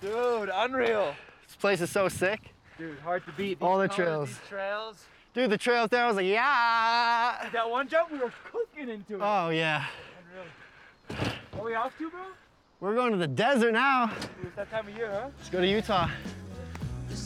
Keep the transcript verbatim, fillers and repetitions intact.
Dude, unreal. This place is so sick. Dude, hard to beat. These All the colors, trails. These trails. Dude, the trails there, I was like, yeah. That one jump, we were cooking into it. Oh, yeah. Unreal. Where are we off to, bro? We're going to the desert now. Dude, it's that time of year, huh? Let's go to Utah.